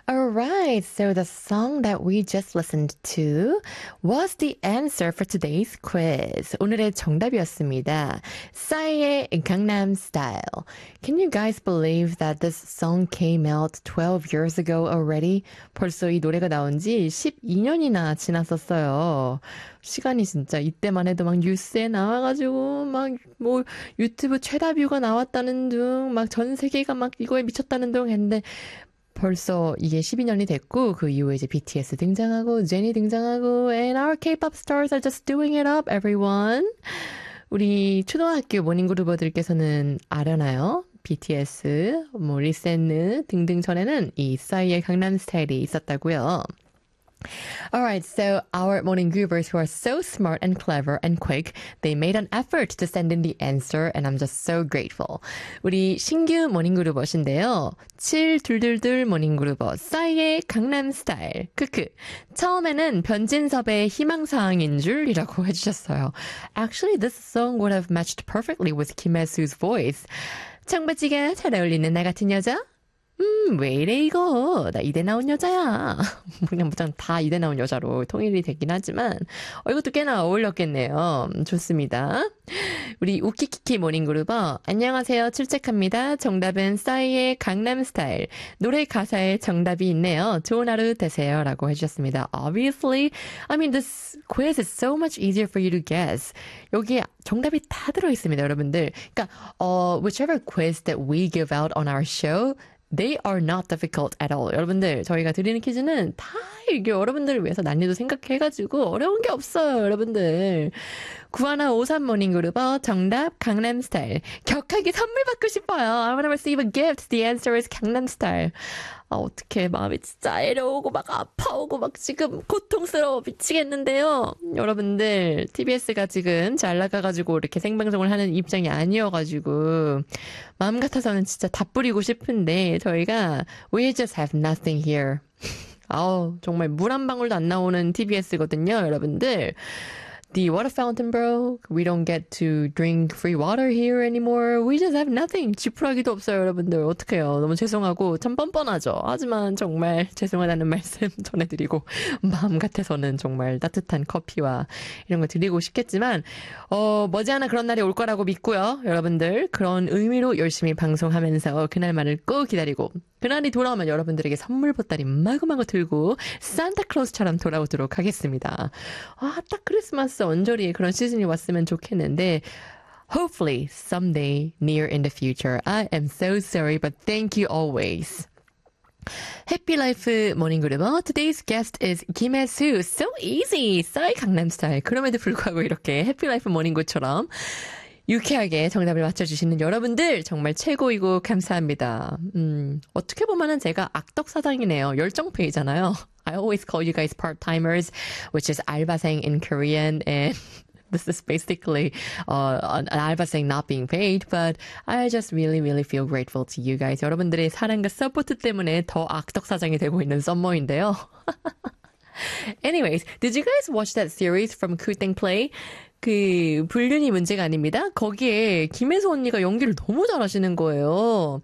Alright, so the song that we just listened to was the answer for today's quiz. 오늘의 정답이었습니다. 싸이의 Gangnam Style. Can you guys believe that this song came out 12 years ago already? 벌써 이 노래가 나온 지 12년이나 지났었어요. 시간이 진짜 이때만 해도 막 뉴스에 나와가지고 막 뭐 유튜브 최다 뷰가 나왔다는 둥 막 전 세계가 막 이거에 미쳤다는 둥 했는데 벌써 이게 12년이 됐고 그 이후에 이제 BTS 등장하고 제니 등장하고 and our K-pop stars are just doing it up everyone. 우리 초등학교 모닝그룹어들께서는 아려나요? BTS, 뭐 리센느 등등 전에는 이 싸이의 강남 스타일이 있었다고요. Alright, so our morning groovers who are so smart and clever and quick, they made an effort to send in the answer and I'm just so grateful. 우리 신규 모닝 그루버신데요. 7222 모닝 그루버 싸이의 강남 스타일. 크크. 처음에는 변진섭의 희망사항인 줄이라고 해주셨어요. Actually, this song would have matched perfectly with Kim Hae-soo's voice. 청바지가 잘 어울리는 나 같은 여자? 왜 이래 이거 나 이대 나온 여자야. 그냥 다 이대 나온 여자로 통일이 되긴 하지만 이것도 꽤나 어울렸겠네요. 좋습니다. 우리 우키키키 모닝그룹어 안녕하세요. 출첵합니다. 정답은 싸이의 강남스타일. 노래 가사에 정답이 있네요. 좋은 하루 되세요 라고 해주셨습니다. Obviously, I mean this quiz is so much easier for you to guess. 여기에 정답이 다 들어있습니다. 여러분들. 그러니까 whichever quiz that we give out on our show They are not difficult at all. 여러분들, 저희가 드리는 퀴즈는 다 이게 여러분들을 위해서 난이도 생각해가지고 어려운 게 없어요, 여러분들. 9153 모닝그룹어 정답 강남스타일. 격하게 선물 받고 싶어요. I want to receive a gift. The answer is 강남스타일. 어떡해. 마음이 진짜 애려오고 막 아파오고 막 지금 고통스러워 미치겠는데요. 여러분들, TBS가 지금 잘 나가가지고 이렇게 생방송을 하는 입장이 아니어가지고 마음 같아서는 진짜 다 뿌리고 싶은데 저희가 We just have nothing here. 정말 물 한 방울도 안 나오는 TBS거든요, 여러분들. The water fountain broke. We don't get to drink free water here anymore. We just have nothing. 지푸라기도 없어요, 여러분들. 어떡해요. 너무 죄송하고 참 뻔뻔하죠. 하지만 정말 죄송하다는 말씀 전해드리고 마음 같아서는 정말 따뜻한 커피와 이런 거 드리고 싶겠지만 머지않아 그런 날이 올 거라고 믿고요. 여러분들 그런 의미로 열심히 방송하면서 그날만을 꼭 기다리고 그날이 돌아오면 여러분들에게 선물 보따리 마구마구 들고 산타클로스처럼 돌아오도록 하겠습니다. 딱 크리스마스 언저리에 그런 시즌이 왔으면 좋겠는데 Hopefully someday near in the future. I am so sorry, but thank you always. Happy Life 모닝 그룹어 Today's guest is Kim Hae-soo. So easy. 싸이 강남스타일. 그럼에도 불구하고 이렇게 Happy Life 모닝구처럼 유쾌하게 정답을 맞춰주시는 여러분들 정말 최고이고 감사합니다. 어떻게 보면은 제가 악덕사장이네요. 열정페이잖아요. I always call you guys part-timers, which is 알바생 in Korean, and this is basically an 알바생 not being paid, but I just really, really feel grateful to you guys. 여러분들의 사랑과 서포트 때문에 더 악덕사장이 되고 있는 썸머인데요. Anyways, did you guys watch that series from Kooting Play? 그 불륜이 문제가 아닙니다. 거기에 김혜수 언니가 연기를 너무 잘하시는 거예요.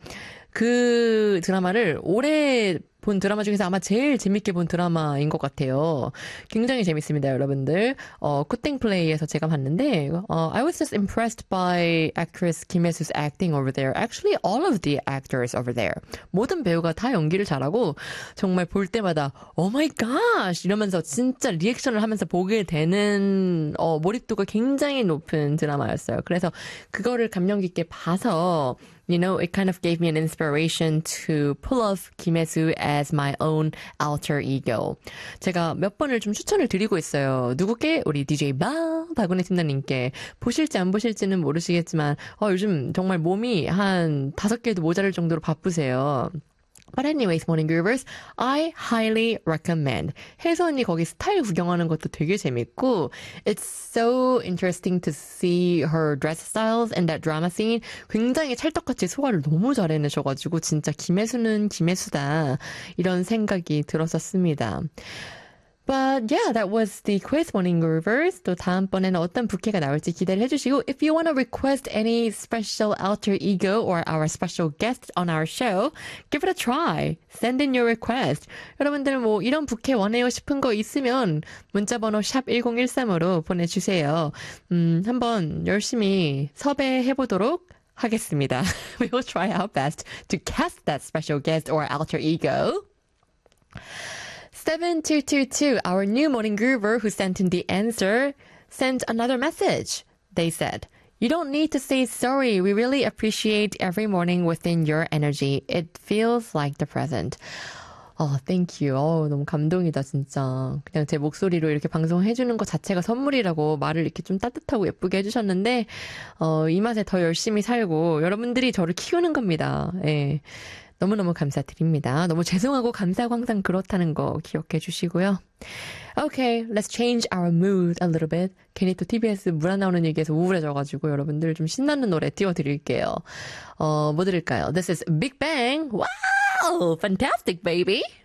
그 드라마를 올해 본 드라마 중에서 아마 제일 재밌게 본 드라마인 것 같아요. 굉장히 재밌습니다, 여러분들. 쿠땡 플레이에서 제가 봤는데, I was just impressed by actress Kim Hae-soo's acting over there. Actually, all of the actors over there. 모든 배우가 다 연기를 잘하고, 정말 볼 때마다, Oh my gosh! 이러면서 진짜 리액션을 하면서 보게 되는, 몰입도가 굉장히 높은 드라마였어요. 그래서 그거를 감명 깊게 봐서, You know, it kind of gave me an inspiration to pull off Kim Hae-soo as my own alter ego. 제가 몇 번을 좀 추천을 드리고 있어요. 누구께? 우리 DJ 박은혜 팀장님께. 보실지 안 보실지는 모르시겠지만 요즘 정말 몸이 한 5개도 모자랄 정도로 바쁘세요. But anyways, morning groovers, I highly recommend. 혜수 언니 거기 스타일 구경하는 것도 되게 재밌고, it's so interesting to see her dress styles and that drama scene. 굉장히 찰떡같이 소화를 너무 잘 해내셔가지고 진짜 김혜수는 김혜수다 이런 생각이 들었었습니다. But yeah, that was the quiz morning groovers. 또 다음번에는 어떤 부캐가 나올지 기대를 해주시고 if you want to request any special alter ego or our special guest on our show, give it a try. Send in your request. 여러분들 뭐 이런 부캐 원해요 싶은 거 있으면 문자번호 샵 1013으로 보내주세요. 한번 열심히 섭외해보도록 하겠습니다. We will try our best to cast that special guest or alter ego. 7222, our new morning groover who sent in the answer, sent another message. They said, you don't need to say sorry. We really appreciate every morning within your energy. It feels like the present. Thank you. 너무 감동이다, 진짜. 그냥 제 목소리로 이렇게 방송해주는 것 자체가 선물이라고 말을 이렇게 좀 따뜻하고 예쁘게 해주셨는데, 이 맛에 더 열심히 살고, 여러분들이 저를 키우는 겁니다. 예. 너무너무 감사드립니다. 너무 죄송하고 감사하고 항상 그렇다는 거 기억해 주시고요. Okay, let's change our mood a little bit. 괜히 또 TBS 물 안 나오는 얘기에서 우울해져가지고 여러분들 좀 신나는 노래 띄워드릴게요. 뭐 들을까요? This is Big Bang. Wow! Fantastic, baby!